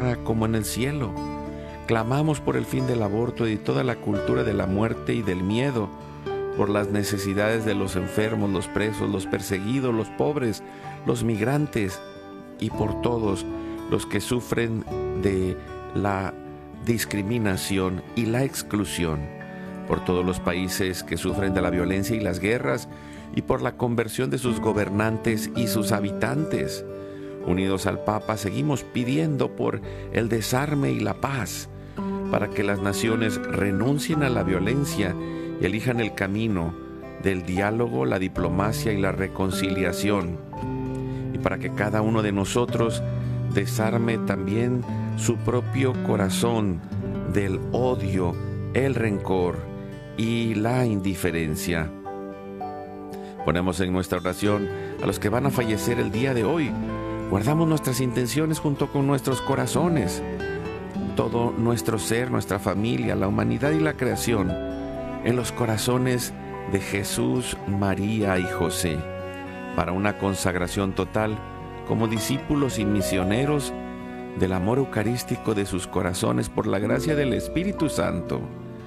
tierra como en el cielo. Clamamos por el fin del aborto y toda la cultura de la muerte y del miedo, por las necesidades de los enfermos, los presos, los perseguidos, los pobres, los migrantes y por todos los que sufren de la discriminación y la exclusión, por todos los países que sufren de la violencia y las guerras y por la conversión de sus gobernantes y sus habitantes. Unidos al Papa, seguimos pidiendo por el desarme y la paz, para que las naciones renuncien a la violencia y elijan el camino del diálogo, la diplomacia y la reconciliación, y para que cada uno de nosotros desarme también su propio corazón del odio, el rencor y la indiferencia. Ponemos en nuestra oración a los que van a fallecer el día de hoy. Guardamos nuestras intenciones junto con nuestros corazones, todo nuestro ser, nuestra familia, la humanidad y la creación, en los corazones de Jesús, María y José, para una consagración total como discípulos y misioneros del amor eucarístico de sus corazones por la gracia del Espíritu Santo.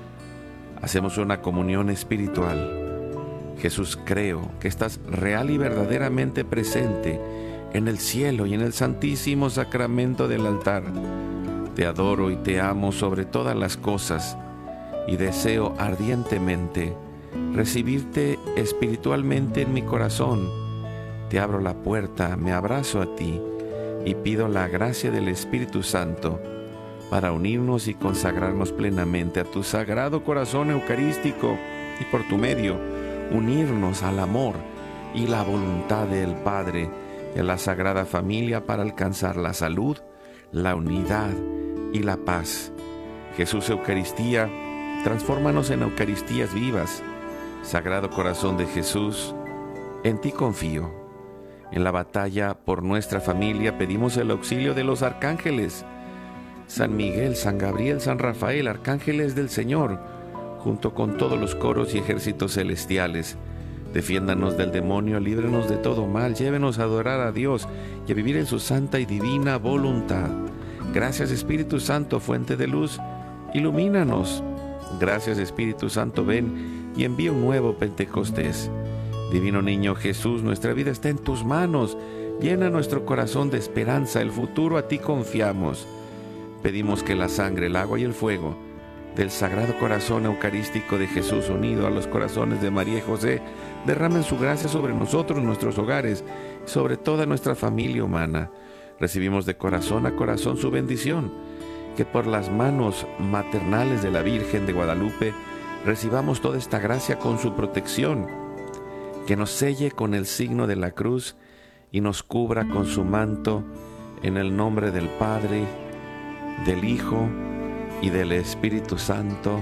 Hacemos una comunión espiritual. Jesús, creo que estás real y verdaderamente presente en el cielo y en el santísimo sacramento del altar. Te adoro y te amo sobre todas las cosas y deseo ardientemente recibirte espiritualmente en mi corazón. Te abro la puerta, me abrazo a ti y pido la gracia del Espíritu Santo para unirnos y consagrarnos plenamente a tu sagrado corazón eucarístico y por tu medio unirnos al amor y la voluntad del Padre y a la Sagrada Familia para alcanzar la salud, la unidad y la paz. Jesús Eucaristía, transfórmanos en Eucaristías vivas. Sagrado Corazón de Jesús, en ti confío. En la batalla por nuestra familia pedimos el auxilio de los arcángeles. San Miguel, San Gabriel, San Rafael, arcángeles del Señor, junto con todos los coros y ejércitos celestiales. Defiéndanos del demonio, líbranos de todo mal, llévenos a adorar a Dios y a vivir en su santa y divina voluntad. Gracias Espíritu Santo, fuente de luz, ilumínanos. Gracias Espíritu Santo, ven y envía un nuevo Pentecostés. Divino Niño Jesús, nuestra vida está en tus manos. Llena nuestro corazón de esperanza, el futuro a ti confiamos. Pedimos que la sangre, el agua y el fuego del Sagrado Corazón Eucarístico de Jesús, unido a los corazones de María y José, derramen su gracia sobre nosotros, nuestros hogares, sobre toda nuestra familia humana. Recibimos de corazón a corazón su bendición, que por las manos maternales de la Virgen de Guadalupe recibamos toda esta gracia con su protección, que nos selle con el signo de la cruz y nos cubra con su manto, en el nombre del Padre, del Hijo y del Espíritu Santo.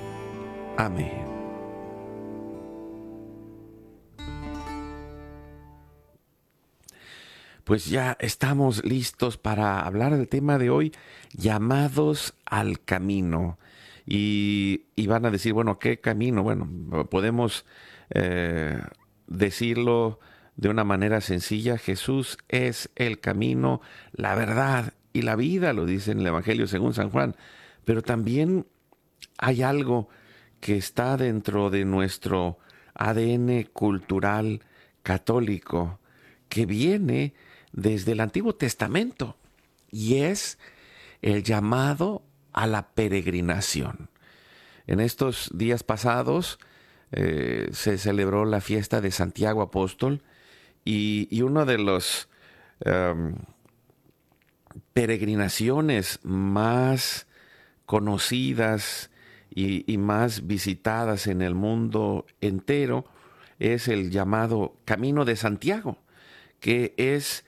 Amén. Pues ya estamos listos para hablar del tema de hoy, llamados al camino. Y van a decir, bueno, ¿qué camino? Bueno, podemos decirlo de una manera sencilla. Jesús es el camino, la verdad y la vida, lo dice en el Evangelio según San Juan. Pero también hay algo que está dentro de nuestro ADN cultural católico, que viene desde el Antiguo Testamento, y es el llamado a la peregrinación. En estos días pasados se celebró la fiesta de Santiago Apóstol, y uno de los peregrinaciones más conocidas y más visitadas en el mundo entero es el llamado Camino de Santiago, que es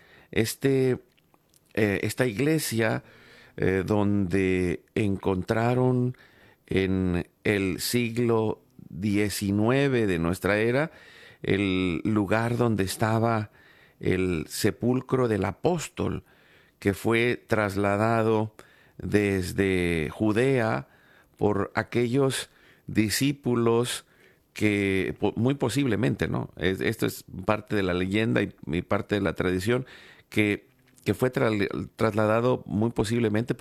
esta iglesia donde encontraron en el siglo XIX de nuestra era el lugar donde estaba el sepulcro del apóstol, que fue trasladado desde Judea por aquellos discípulos que muy posiblemente, ¿no? Esto es parte de la leyenda y parte de la tradición, que fue trasladado muy posiblemente